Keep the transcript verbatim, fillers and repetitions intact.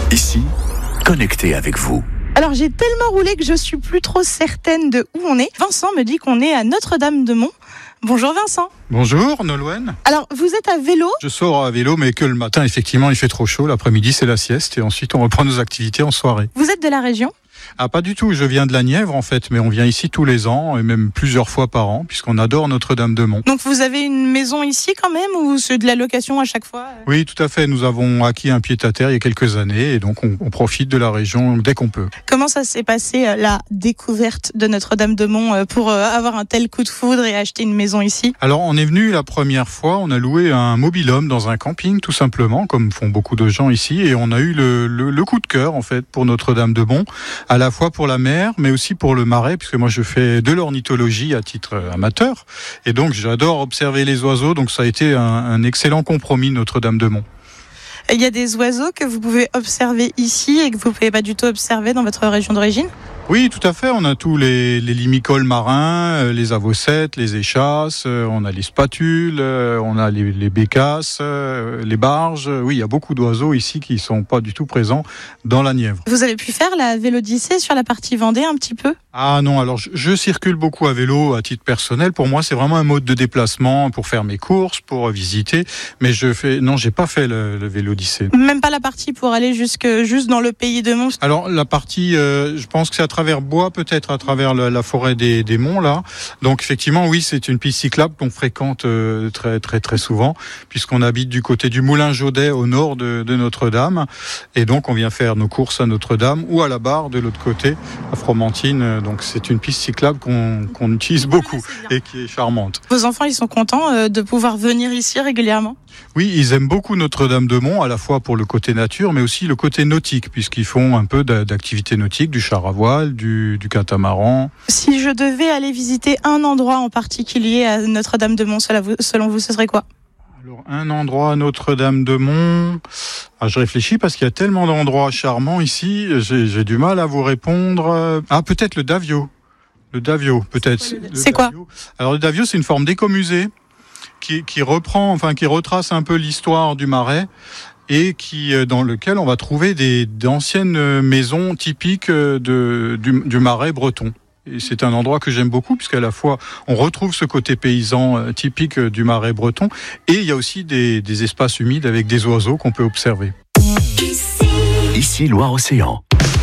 Ici, connecté avec vous. Alors j'ai tellement roulé que je suis plus trop certaine de où on est. Vincent me dit qu'on est à Notre-Dame-de-Mont. Bonjour Vincent. Bonjour Nolwenn. Alors vous êtes à vélo ? Je sors à vélo, mais que le matin, effectivement, il fait trop chaud. L'après-midi, c'est la sieste et ensuite on reprend nos activités en soirée. Vous êtes de la région ? Ah, pas du tout. Je viens de la Nièvre, en fait, mais on vient ici tous les ans et même plusieurs fois par an, puisqu'on adore Notre-Dame-de-Mont. Donc vous avez une maison ici quand même, ou c'est de la location à chaque fois ? Oui, tout à fait. Nous avons acquis un pied-à-terre il y a quelques années et donc on, on profite de la région dès qu'on peut. Comment ça s'est passé, la découverte de Notre-Dame-de-Mont, pour avoir un tel coup de foudre et acheter une maison ici ? Alors, on est venu la première fois, on a loué un mobil-home dans un camping, tout simplement, comme font beaucoup de gens ici, et on a eu le, le, le coup de cœur, en fait, pour Notre-Dame-de-Mont, à la fois pour la mer, mais aussi pour le marais, puisque moi je fais de l'ornithologie à titre amateur, et donc j'adore observer les oiseaux, donc ça a été un, un excellent compromis, Notre-Dame-de-Mont. Il y a des oiseaux que vous pouvez observer ici et que vous ne pouvez pas du tout observer dans votre région d'origine ? Oui, tout à fait. On a tous les, les limicoles marins, les avocettes, les échasses, on a les spatules, on a les, les bécasses, les barges. Oui, il y a beaucoup d'oiseaux ici qui ne sont pas du tout présents dans la Nièvre. Vous avez pu faire la vélodyssée sur la partie Vendée un petit peu ? Ah non, alors je, je circule beaucoup à vélo à titre personnel. Pour moi, c'est vraiment un mode de déplacement pour faire mes courses, pour visiter. Mais je fais, non, j'ai pas fait le, le vélodyssée. Même pas la partie pour aller jusque, juste dans le pays de Mont ? Alors la partie, euh, je pense que c'est à travers Bois, peut-être à travers la, la forêt des, des monts là. Donc effectivement, oui, c'est une piste cyclable qu'on fréquente euh, très très très souvent, puisqu'on habite du côté du Moulin Jaudet au nord de, de Notre-Dame, et donc on vient faire nos courses à Notre-Dame ou à la Barre de l'autre côté, à Fromentine. Donc c'est une piste cyclable qu'on, qu'on utilise beaucoup et qui est charmante. Vos enfants, ils sont contents euh, de pouvoir venir ici régulièrement ? Oui, ils aiment beaucoup Notre-Dame-de-Mont, à la fois pour le côté nature, mais aussi le côté nautique, puisqu'ils font un peu d'activité nautique, du char à voile, du, du catamaran. Si je devais aller visiter un endroit en particulier à Notre-Dame-de-Mont, selon vous, ce serait quoi ? Alors, un endroit à Notre-Dame-de-Mont... Ah, je réfléchis parce qu'il y a tellement d'endroits charmants ici, j'ai, j'ai du mal à vous répondre. Ah, peut-être le Davio. Le Davio, peut-être. C'est quoi ? C'est quoi ? Alors, le Davio, c'est une forme d'écomusée. Qui, qui reprend, enfin qui retrace un peu l'histoire du Marais et qui dans lequel on va trouver des d'anciennes maisons typiques de du, du Marais breton. Et c'est un endroit que j'aime beaucoup puisqu'à la fois on retrouve ce côté paysan typique du Marais breton et il y a aussi des, des espaces humides avec des oiseaux qu'on peut observer. Ici Loire-Océan.